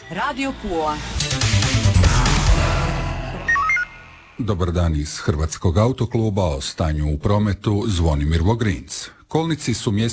Radio Pula. Dobar dan iz Hrvatskog autokluba, o stanju u prometu Zvonimir Vogrinc. Kolnici su mjesto